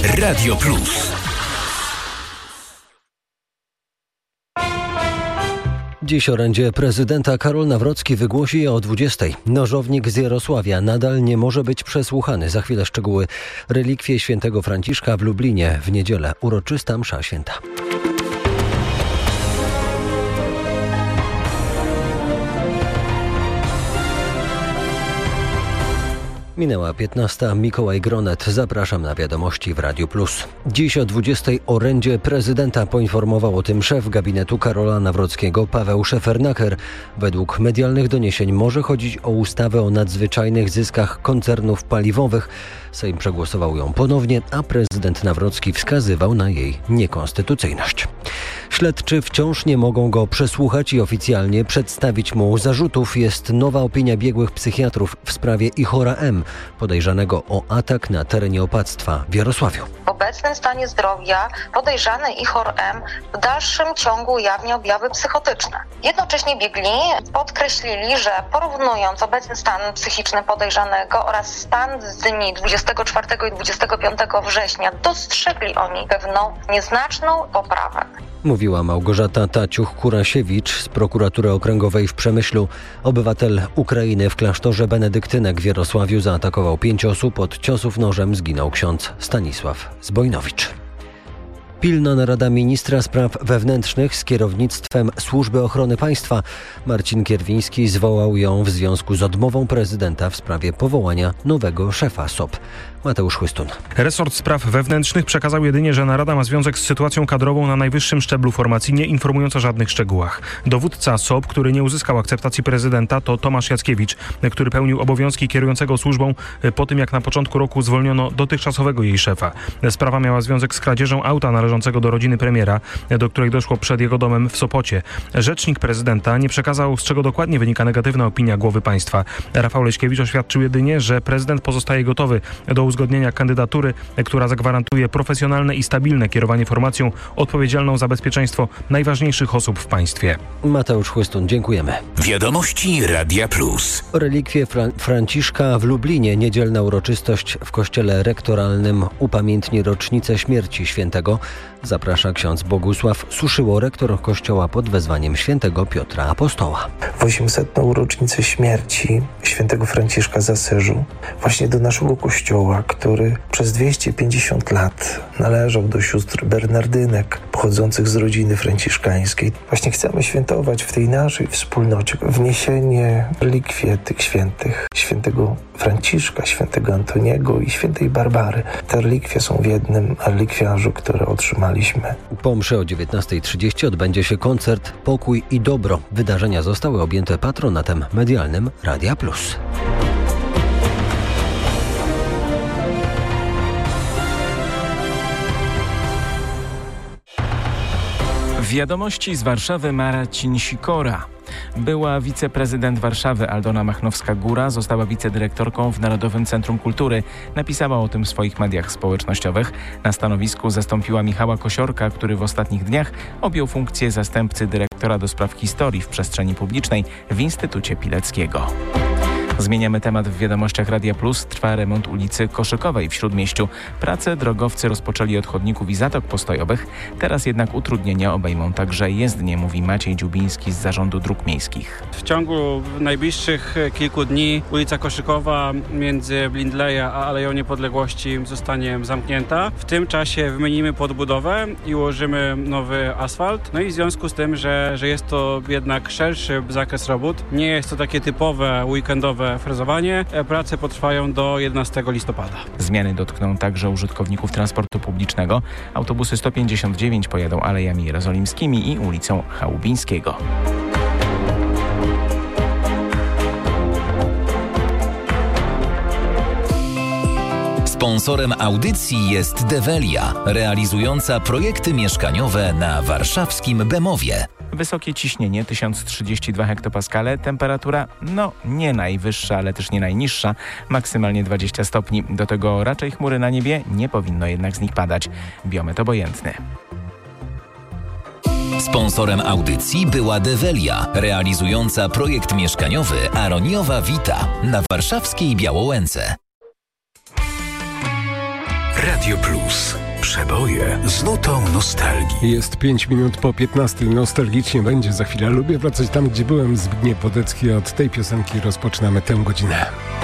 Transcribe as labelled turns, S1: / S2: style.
S1: Radio Plus.
S2: Dziś orędzie prezydenta Karol Nawrocki wygłosi je o 20:00. Nożownik z Jarosławia nadal nie może być przesłuchany. Za chwilę szczegóły. Relikwie świętego Franciszka w Lublinie w niedzielę. Uroczysta msza święta. Minęła 15:00. Mikołaj Gronet. Zapraszam na wiadomości w Radiu Plus. Dziś o 20:00 orędzie prezydenta poinformował o tym szef gabinetu Karola Nawrockiego Paweł Szefernaker. Według medialnych doniesień może chodzić o ustawę o nadzwyczajnych zyskach koncernów paliwowych. Sejm przegłosował ją ponownie, a prezydent Nawrocki wskazywał na jej niekonstytucyjność. Śledczy wciąż nie mogą go przesłuchać i oficjalnie przedstawić mu zarzutów. Jest nowa opinia biegłych psychiatrów w sprawie Ihora M., podejrzanego o atak na terenie opactwa w Jarosławiu.
S3: W obecnym stanie zdrowia podejrzany Ihor M. w dalszym ciągu ujawnia objawy psychotyczne. Jednocześnie biegli podkreślili, że porównując obecny stan psychiczny podejrzanego oraz stan z dni 24 i 25 września, dostrzegli oni pewną nieznaczną poprawę.
S2: Mówiła Małgorzata Taciuch-Kurasiewicz z prokuratury okręgowej w Przemyślu. Obywatel Ukrainy w klasztorze benedyktynek w Jarosławiu zaatakował 5 osób. Od ciosów nożem zginął ksiądz Stanisław Zbojnowicz. Pilna narada ministra spraw wewnętrznych z kierownictwem Służby Ochrony Państwa. Marcin Kierwiński zwołał ją w związku z odmową prezydenta w sprawie powołania nowego szefa SOP. Mateusz Chłystun.
S4: Resort Spraw Wewnętrznych przekazał jedynie, że narada ma związek z sytuacją kadrową na najwyższym szczeblu formacji, nie informując o żadnych szczegółach. Dowódca SOP, który nie uzyskał akceptacji prezydenta, to Tomasz Jackiewicz, który pełnił obowiązki kierującego służbą po tym, jak na początku roku zwolniono dotychczasowego jej szefa. Sprawa miała związek z kradzieżą auta należącego do rodziny premiera, do której doszło przed jego domem w Sopocie. Rzecznik prezydenta nie przekazał, z czego dokładnie wynika negatywna opinia głowy państwa. Rafał Leśkiewicz oświadczył jedynie, że prezydent pozostaje gotowy do uzgodnienia kandydatury, która zagwarantuje profesjonalne i stabilne kierowanie formacją odpowiedzialną za bezpieczeństwo najważniejszych osób w państwie.
S2: Mateusz Chłystun, dziękujemy.
S1: Wiadomości Radia Plus.
S2: Relikwie Franciszka w Lublinie. Niedzielna uroczystość w kościele rektoralnym upamiętni rocznicę śmierci świętego. Zaprasza ksiądz Bogusław Suszyło, rektor kościoła pod wezwaniem świętego Piotra Apostoła.
S5: W 800. rocznicę śmierci świętego Franciszka z Asyżu, właśnie do naszego kościoła, który przez 250 lat należał do sióstr Bernardynek pochodzących z rodziny franciszkańskiej. Właśnie chcemy świętować w tej naszej wspólnocie wniesienie relikwie tych świętych, świętego Franciszka, świętego Antoniego i świętej Barbary. Te relikwie są w jednym relikwiarzu, które otrzymaliśmy.
S2: Po mszy o 19:30 odbędzie się koncert Pokój i Dobro. Wydarzenia zostały objęte patronatem medialnym Radia Plus.
S6: Wiadomości z Warszawy Marcin Sikora. Była wiceprezydent Warszawy Aldona Machnowska-Góra została wicedyrektorką w Narodowym Centrum Kultury. Napisała o tym w swoich mediach społecznościowych. Na stanowisku zastąpiła Michała Kosiorka, który w ostatnich dniach objął funkcję zastępcy dyrektora do spraw historii w przestrzeni publicznej w Instytucie Pileckiego. Zmieniamy temat w wiadomościach Radia Plus. Trwa remont ulicy Koszykowej w Śródmieściu. Pracę drogowcy rozpoczęli od chodników i zatok postojowych. Teraz jednak utrudnienia obejmą także jezdnie, mówi Maciej Dziubiński z Zarządu Dróg Miejskich.
S7: W ciągu najbliższych kilku dni ulica Koszykowa między Blindleja a Aleją Niepodległości zostanie zamknięta. W tym czasie wymienimy podbudowę i ułożymy nowy asfalt. No i w związku z tym, że jest to jednak szerszy zakres robót, nie jest to takie typowe weekendowe frezowanie. Prace potrwają do 11 listopada.
S6: Zmiany dotkną także użytkowników transportu publicznego. Autobusy 159 pojadą Alejami Jerozolimskimi i ulicą Chałubińskiego.
S1: Sponsorem audycji jest Develia, realizująca projekty mieszkaniowe na warszawskim Bemowie.
S6: Wysokie ciśnienie 1032 hektopaskale, temperatura nie najwyższa, ale też nie najniższa, maksymalnie 20 stopni. Do tego raczej chmury na niebie, nie powinno jednak z nich padać. Biometr obojętny.
S1: Sponsorem audycji była Develia, realizująca projekt mieszkaniowy Aroniowa Vita na warszawskiej Białołęce.
S8: Radio Plus. Przeboje z nutą nostalgii.
S9: Jest 5 minut po 15. Nostalgicznie będzie za chwilę. Lubię wracać tam, gdzie byłem. Zbigniew Wodecki. Od tej piosenki rozpoczynamy tę godzinę.